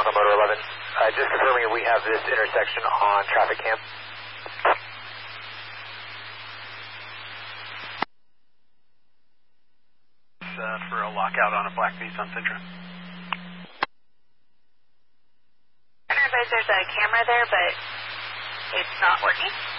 Tango Motor 11. Just confirming we have this intersection on traffic cam. For a lockout on a black Nissan Sentra. There's a camera there, but it's not working.